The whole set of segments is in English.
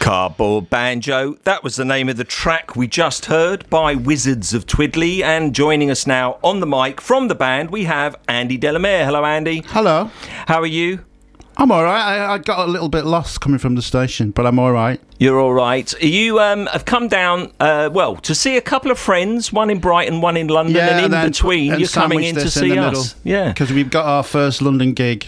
Cardboard Banjo. That was the name of the track we just heard by Wizards of Twiddly. And joining us now on the mic from the band, we have Andy Delamere. Hello, Andy. Hello. How are you? I'm all right. I got a little bit lost coming from the station, but I'm all right. You're all right. You have come down, to see a couple of friends, one in Brighton, one in London, and in between you're coming in to see us. Yeah, because we've got our first London gig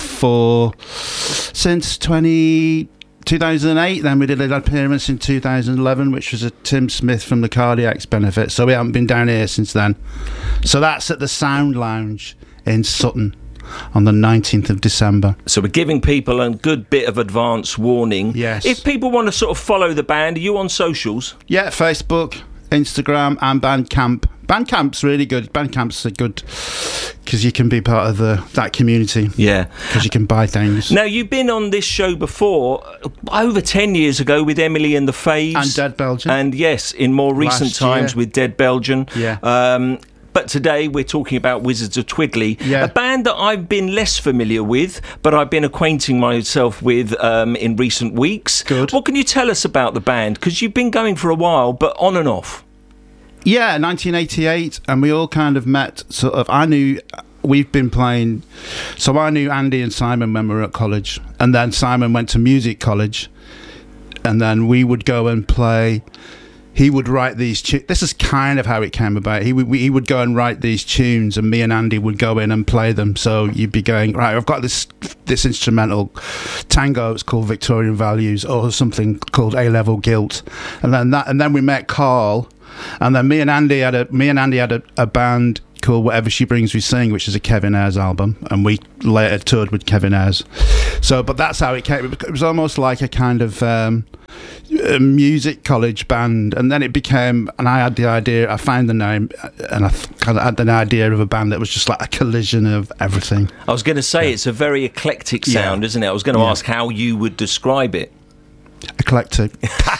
since 2008. Then we did an appearance in 2011, which was a Tim Smith from the Cardiacs benefit. So we haven't been down here since then. So that's at the Sound Lounge in Sutton on the 19th of December. So we're giving people a good bit of advance warning. Yes. If people want to sort of follow the band, are you on socials? Yeah, Facebook, Instagram and Bandcamp. Bandcamp's really good. Bandcamp's a good because you can be part of that community. Yeah. Because you can buy things. Now, you've been on this show before, over 10 years ago with Emily and the Faves. And Dead Belgian. And yes, in more recent times with Dead Belgian. Yeah. But today we're talking about Wizards of Twiddly, a band that I've been less familiar with, but I've been acquainting myself with in recent weeks. Good. What can you tell us about the band? Because you've been going for a while, but on and off. Yeah, 1988, and we all kind of met. We've been playing. So I knew Andy and Simon when we were at college, and then Simon went to music college, and then we would go and play. He would write these tunes. This is kind of how it came about. He would go and write these tunes, and me and Andy would go in and play them. So you'd be going, right, I've got this instrumental tango. It's called Victorian Values, or something called A-Level Guilt, and then we met Carl, and then me and Andy had a band called Whatever She Brings We Sing, which is a Kevin Ayres album, and we later toured with Kevin Ayres. So, but that's how it came. It was almost like a kind of a music college band, and then it became, and I had the idea, I found the name, and I kind of had the idea of a band that was just like a collision of everything. I was going to say, it's a very eclectic sound, isn't it? I was going to ask how you would describe it. Eclectic.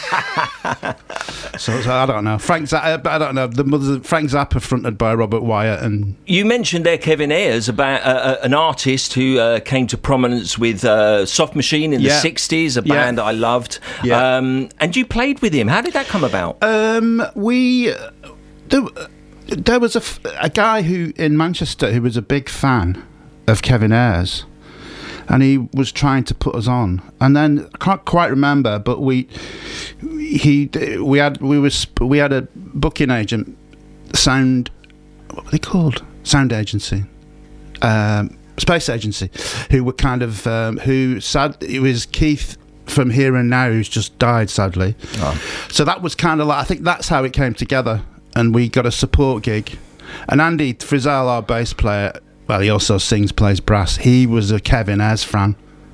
so I don't know. Frank Zappa fronted by Robert Wyatt, and you mentioned there Kevin Ayres, about an artist who came to prominence with Soft Machine in the 60s, a band I loved. Yeah. And you played with him. How did that come about? There was a guy who in Manchester who was a big fan of Kevin Ayres, and he was trying to put us on, and then I can't quite remember, but we had a booking agent, what were they called? Sound agency, space agency, who were kind of it was Keith from Here and Now, who's just died sadly. Oh. So that was kind of like, I think that's how it came together, and we got a support gig, and Andy Frizzell, our bass player. Well, he also plays brass. He was a Kevin Ayres fan,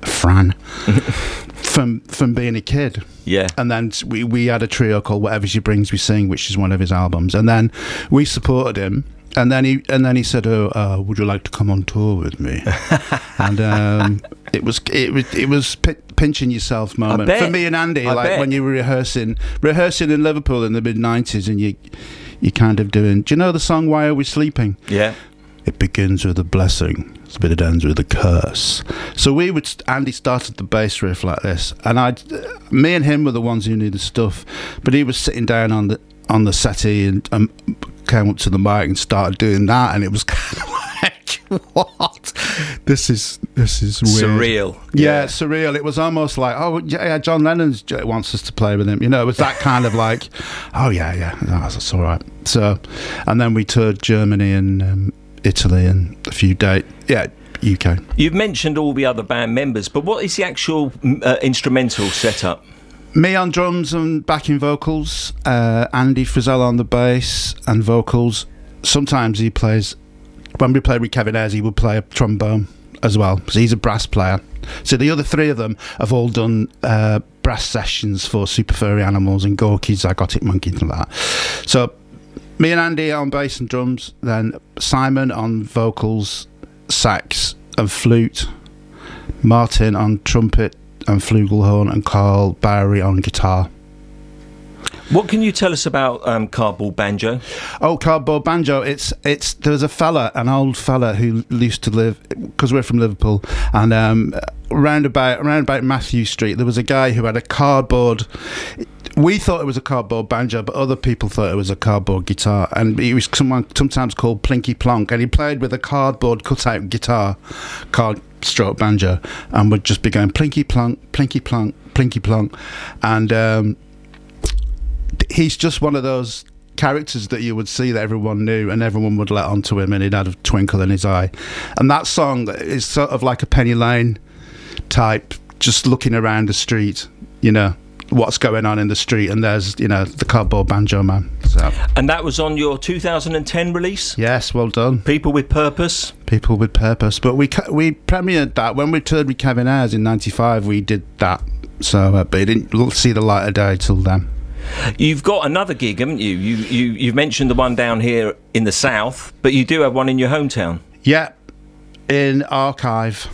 from being a kid. Yeah. And then we had a trio called Whatever She Brings We Sing, which is one of his albums. And then we supported him. And then he said, would you like to come on tour with me? And it was pinching yourself moment for me and Andy. When you were rehearsing in Liverpool in the mid-90s, and you kind of doing. Do you know the song Why Are We Sleeping? Yeah. It begins with a blessing, but it ends with a curse. So Andy started the bass riff like this, and me and him were the ones who knew the stuff, but he was sitting down on the settee and came up to the mic and started doing that, and it was kind of like, what? This is weird. Surreal. Yeah, surreal. It was almost like, John Lennon wants us to play with him. You know, it was that kind of like, that's all right. So, and then we toured Germany and Italy and a few dates. Yeah, UK. You've mentioned all the other band members, but what is the actual instrumental setup? Me on drums and backing vocals, Andy Frizzell on the bass and vocals. Sometimes he plays, when we played with Kevin Ayres, he would play a trombone as well, so he's a brass player. So the other three of them have all done brass sessions for Super Furry Animals and Gorky, Zygotic Monkey, and that. So me and Andy on bass and drums, then Simon on vocals, sax and flute, Martin on trumpet and flugelhorn, and Carl Bowery on guitar. What can you tell us about Cardboard Banjo? Oh, Cardboard Banjo, it's there's an old fella who used to live, because we're from Liverpool, and round about Matthew Street, there was a guy who had a cardboard. We thought it was a cardboard banjo, but other people thought it was a cardboard guitar. And he was sometimes called Plinky Plonk, and he played with a cardboard cutout guitar, card stroke banjo, and would just be going Plinky Plonk, Plinky Plonk, Plinky Plonk. And he's just one of those characters that you would see that everyone knew, and everyone would let onto him, and he'd had a twinkle in his eye. And that song is sort of like a Penny Lane type, just looking around the street, you know, what's going on in the street, and there's, you know, the cardboard banjo man. So. And that was on your 2010 release? Yes, well done. People with Purpose? People with Purpose. But we premiered that when we toured with Kevin Ayres in '95. We did that, so but it didn't see the light of day till then. You've got another gig, haven't you? You've mentioned the one down here in the south, but you do have one in your hometown. Yeah, in Archive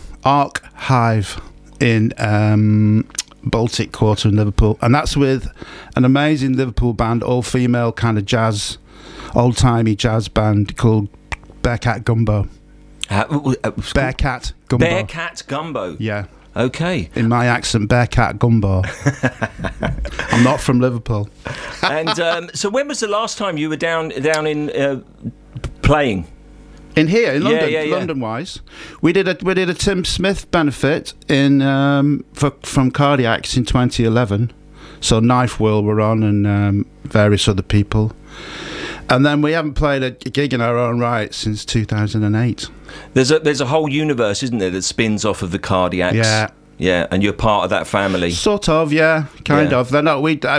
in Baltic Quarter in Liverpool, and that's with an amazing Liverpool band, all-female kind of jazz, old-timey jazz band called Bearcat Gumbo. Bearcat Gumbo. Bearcat Gumbo. Yeah. Okay. In my accent, Bearcat Gumbo. I'm not from Liverpool. And so, when was the last time you were down in playing? In here, in London, yeah. London-wise, we did a Tim Smith benefit in from Cardiacs in 2011. So Knife World were on, and various other people, and then we haven't played a gig in our own right since 2008. There's a whole universe, isn't there, that spins off of the Cardiacs? Yeah, and you're part of that family. Sort of, yeah, kind of. They're not.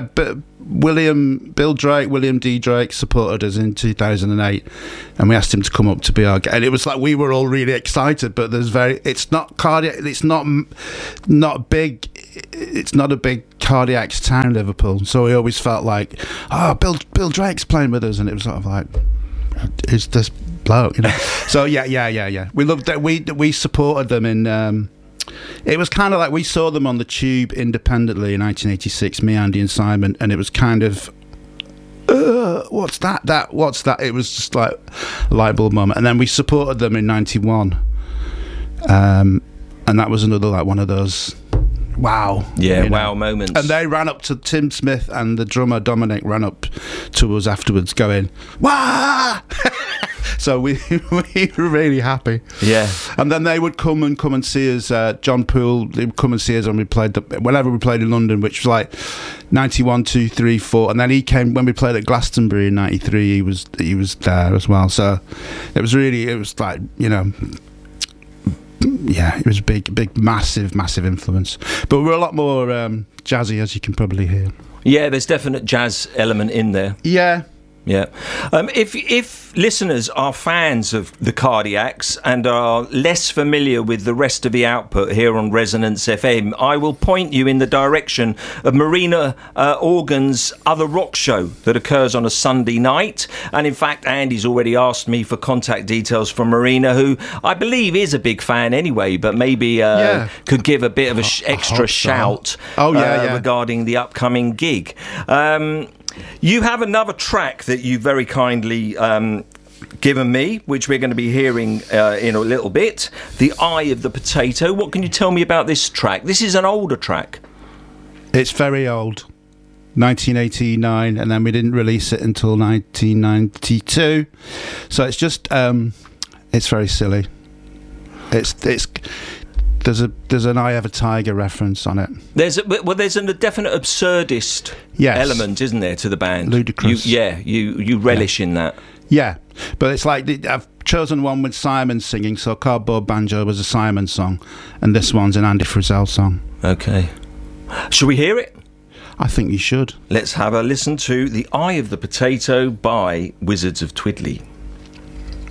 Bill Drake, William D. Drake supported us in 2008, and we asked him to come up to be our guest. And it was like we were all really excited, but it's not cardiac. It's not big. It's not a big Cardiacs town, Liverpool. So we always felt like, oh, Bill Drake's playing with us, and it was sort of like, who's this bloke, you know? So yeah. We loved that. We supported them in. It was kind of like we saw them on the Tube independently in 1986, me, Andy and Simon, and it was kind of, what's that? What's that? It was just like a light bulb moment. And then we supported them in 91, and that was another like one of those wow. Yeah, wow moments. And they ran up to Tim Smith, and the drummer Dominic ran up to us afterwards going, wah! So we were really happy. Yeah. And then they would come and see us. John Poole, they would come and see us when whenever we played in London, which was like 91, 2, 3, 4. And then he came when we played at Glastonbury in 93. He was there as well. So it was like, you know, yeah, it was big, massive influence. But we're a lot more jazzy, as you can probably hear. Yeah, there's definite jazz element in there. Yeah. Yeah. If listeners are fans of the Cardiacs and are less familiar with the rest of the output here on Resonance FM, I will point you in the direction of Marina Organ's Other Rock Show that occurs on a Sunday night. And in fact, Andy's already asked me for contact details from Marina, who I believe is a big fan anyway, but maybe could give a bit of an extra shout regarding the upcoming gig. You have another track that you very kindly given me, which we're going to be hearing in a little bit, The Eye of the Potato. What can you tell me about this track? This is an older track. It's very old, 1989, and then we didn't release it until 1992. So it's just, it's very silly. There's an Eye of a Tiger reference on it. There's a definite absurdist element, isn't there, to the band? Ludicrous. You relish in that. Yeah, but it's like I've chosen one with Simon singing, so Cardboard Banjo was a Simon song, and this one's an Andy Frizzell song. Okay. Shall we hear it? I think you should. Let's have a listen to The Eye of the Potato by Wizards of Twiddly.